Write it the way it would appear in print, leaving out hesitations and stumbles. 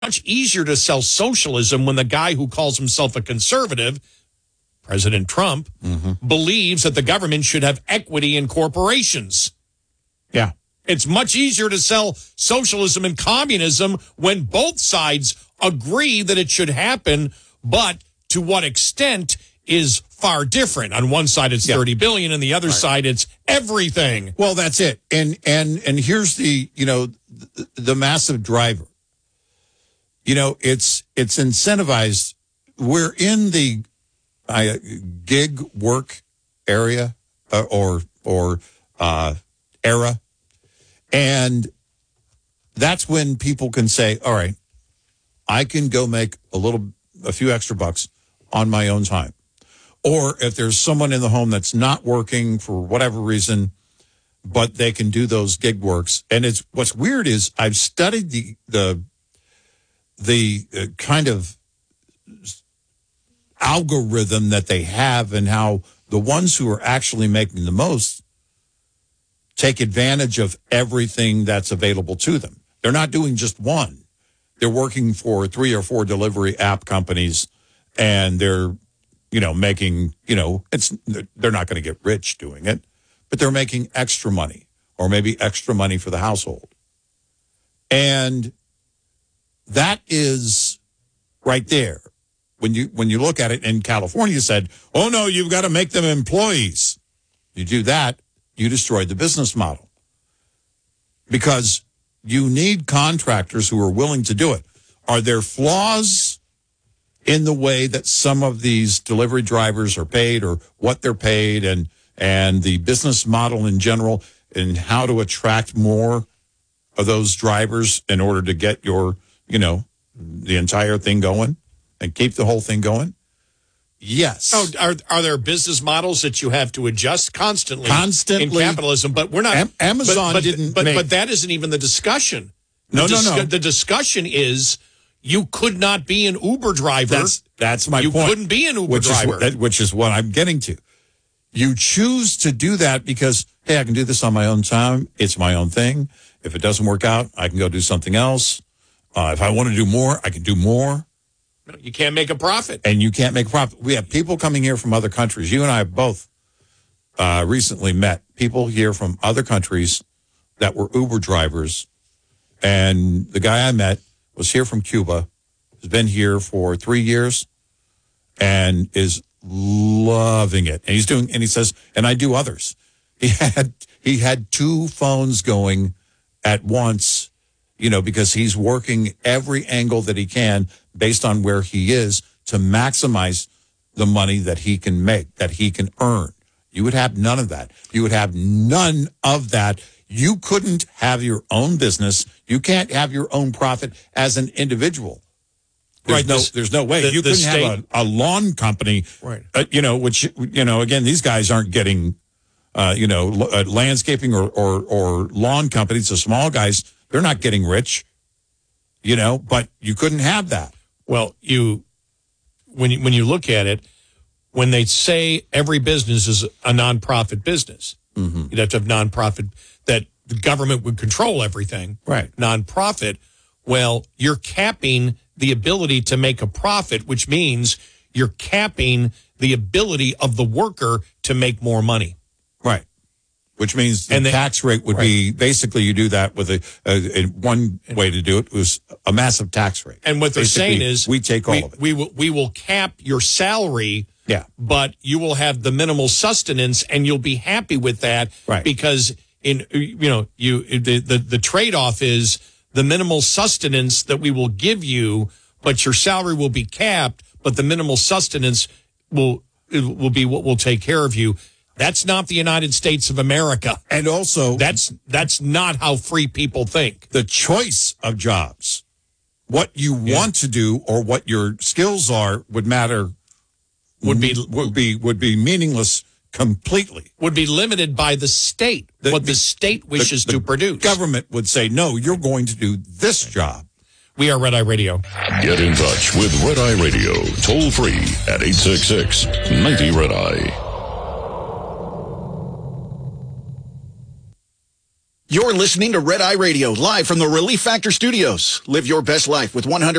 much easier to sell socialism when the guy who calls himself a conservative, President Trump, believes that the government should have equity in corporations. Yeah. It's much easier to sell socialism and communism when both sides agree that it should happen, but to what extent is far different. On one side, it's 30 billion, and the other side, it's everything. Well, that's it. And here's the massive driver. It's incentivized. We're in the gig work area or era. And that's when people can say, all right, I can go make a few extra bucks on my own time. Or if there's someone in the home that's not working for whatever reason, but they can do those gig works. And what's weird is I've studied the kind of algorithm that they have and how the ones who are actually making the most take advantage of everything that's available to them. They're not doing just one. They're working for 3 or 4 delivery app companies, and they're, making, they're not going to get rich doing it, but they're making extra money, or maybe extra money for the household. And that is right there. When you look at it, and California said, oh no, you've got to make them employees. You do that, you destroyed the business model, because you need contractors who are willing to do it. Are there flaws in the way that some of these delivery drivers are paid, or what they're paid, and the business model in general, and how to attract more of those drivers in order to get your, the entire thing going and keep the whole thing going? Yes. Oh, are there business models that you have to adjust constantly in capitalism? But we're not. Amazon didn't. But that isn't even the discussion. No. The discussion is you could not be an Uber driver. That's my point. You couldn't be an Uber driver. Which is what I'm getting to. You choose to do that because, hey, I can do this on my own time. It's my own thing. If it doesn't work out, I can go do something else. If I want to do more, I can do more. You can't make a profit. And you can't make a profit. We have people coming here from other countries. You and I have both recently met people here from other countries that were Uber drivers. And the guy I met was here from Cuba, has been here for 3 years, and is loving it. And he says, and I do others. He had 2 phones going at once, because he's working every angle that he can based on where he is to maximize the money that he can make, that he can earn. You would have none of that. You would have none of that. You couldn't have your own business. You can't have your own profit as an individual. There's no way. You couldn't have a lawn company, right? Which, again, these guys aren't getting, landscaping or lawn companies, the small guys, they're not getting rich, but you couldn't have that. Well, when you look at it, when they say every business is a nonprofit business, you'd have to have nonprofit, that the government would control everything. Right. Nonprofit, well, you're capping the ability to make a profit, which means you're capping the ability of the worker to make more money. Right. Which means the tax rate would be, basically you do that with one way to do it was a massive tax rate. And what they're saying is we take all of it. We will cap your salary, but you will have the minimal sustenance, and you'll be happy with that, right? Because the trade-off is the minimal sustenance that we will give you, but your salary will be capped, but the minimal sustenance will be what will take care of you. That's not the United States of America. And also, that's not how free people think. The choice of jobs, what you want to do or what your skills are would be meaningless completely. Would be limited by the state, what the state wishes to produce. Government would say, no, you're going to do this job. We are Red Eye Radio. Get in touch with Red Eye Radio, toll free at 866-90-RED-EYE. You're listening to Red Eye Radio, live from the Relief Factor Studios. Live your best life with 100%